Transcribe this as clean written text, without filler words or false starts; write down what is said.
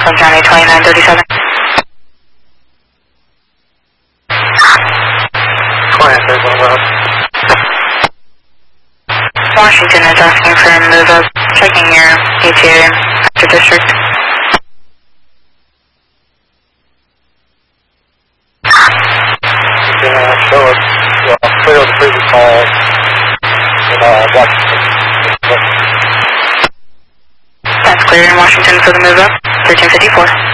Franklin County 2937. 2937. Washington is asking for a move up. Checking your ETA after district. Show us clear the previous call in Washington. That's clear in Washington for the move up. 1354.